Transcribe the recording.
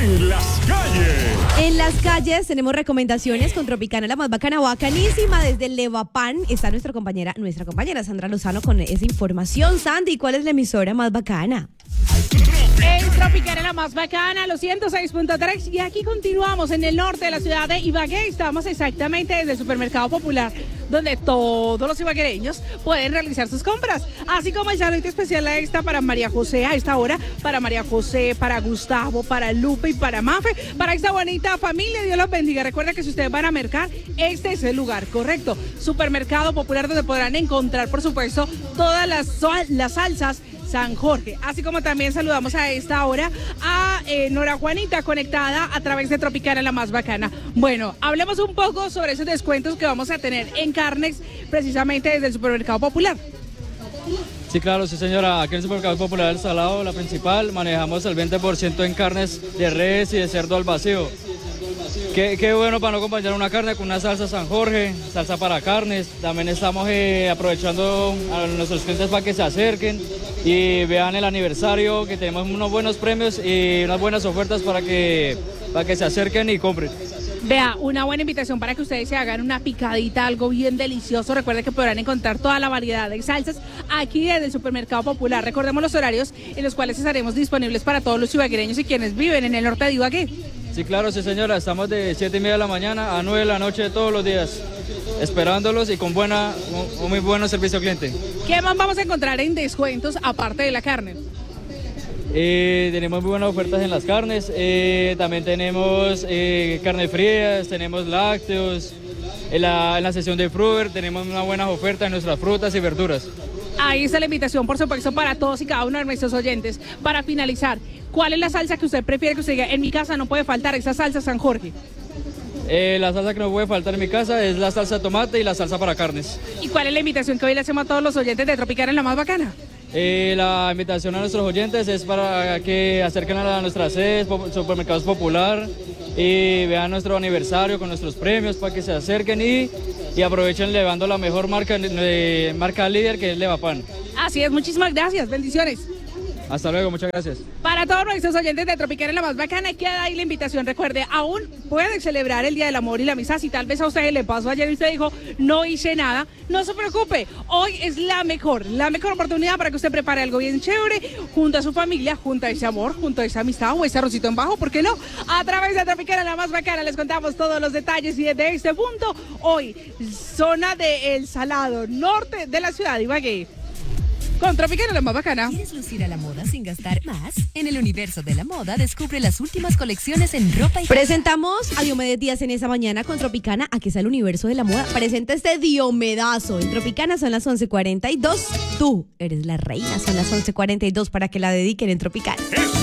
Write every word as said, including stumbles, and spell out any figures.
en las calles. En las calles tenemos recomendaciones con Tropicana, la más bacana, bacanísima. Desde Levapán está nuestra compañera, nuestra compañera Sandra Lozano con esa información. Sandy, ¿cuál es la emisora más bacana? En Tropicana, la más bacana, los ciento seis punto tres. Y aquí continuamos en el norte de la ciudad de Ibagué. Estamos exactamente desde el Supermercado Popular, donde todos los ibaguereños pueden realizar sus compras. Así como el saludito especial a esta para María José, a esta hora, para María José, para Gustavo, para Lupe y para Mafe, para esta bonita familia. Dios los bendiga. Recuerda que si ustedes van a mercar, este es el lugar correcto. Supermercado Popular, donde podrán encontrar, por supuesto, todas las, las salsas San Jorge, así como también saludamos a esta hora a eh, Nora Juanita, conectada a través de Tropicana, la más bacana. Bueno, hablemos un poco sobre esos descuentos que vamos a tener en carnes, precisamente desde el Supermercado Popular. Sí, claro, sí señora, aquí en el Supermercado Popular del Salado, la principal, manejamos el veinte por ciento en carnes de res y de cerdo al vacío. Qué, qué bueno para no acompañar una carne con una salsa San Jorge, salsa para carnes. También estamos eh, aprovechando a nuestros clientes para que se acerquen y vean el aniversario, que tenemos unos buenos premios y unas buenas ofertas para que, para que se acerquen y compren. Vea, una buena invitación para que ustedes se hagan una picadita, algo bien delicioso. Recuerden que podrán encontrar toda la variedad de salsas aquí desde el Supermercado Popular. Recordemos los horarios en los cuales estaremos disponibles para todos los ibaguereños y quienes viven en el norte de Ibagué. Sí, claro, sí señora, estamos de siete y media de la mañana a nueve de la noche todos los días, esperándolos y con buena, un, un muy buen servicio al cliente. ¿Qué más vamos a encontrar en descuentos aparte de la carne? Eh, tenemos muy buenas ofertas en las carnes, eh, también tenemos eh, carne frías, tenemos lácteos, en la, en la sección de Fruver tenemos unas buenas ofertas en nuestras frutas y verduras. Ahí está la invitación, por supuesto, para todos y cada uno de nuestros oyentes. Para finalizar, ¿cuál es la salsa que usted prefiere que usted diga? En mi casa no puede faltar esa salsa San Jorge. Eh, la salsa que no puede faltar en mi casa es la salsa de tomate y la salsa para carnes. ¿Y cuál es la invitación que hoy le hacemos a todos los oyentes de Tropicana, en la más bacana? Eh, la invitación a nuestros oyentes es para que acerquen a nuestras sedes, Supermercados Popular, y vean nuestro aniversario con nuestros premios para que se acerquen y, y aprovechen llevando la mejor marca, eh, marca líder, que es Levapán. Así es, muchísimas gracias, bendiciones. Hasta luego, muchas gracias. Para todos nuestros oyentes de Tropicana, la más bacana, queda ahí la invitación. Recuerde, aún pueden celebrar el Día del Amor y la Amistad. Si tal vez a usted le pasó ayer y usted dijo, no hice nada, no se preocupe. Hoy es la mejor, la mejor oportunidad para que usted prepare algo bien chévere, junto a su familia, junto a ese amor, junto a esa amistad o ese arrocito en bajo, ¿por qué no? A través de Tropicana, la más bacana, les contamos todos los detalles y desde este punto, hoy, zona de El Salado, norte de la ciudad de Ibagué. Con Tropicana, la más bacana. ¿Quieres lucir a la moda sin gastar más? En el universo de la moda, descubre las últimas colecciones en ropa y... Presentamos a Diomedes Díaz en esa mañana con Tropicana. Aquí está el universo de la moda. Presenta este Diomedazo. En Tropicana son las once cuarenta y dos. Tú eres la reina. Son las once cuarenta y dos para que la dediquen en Tropicana. ¡Eso!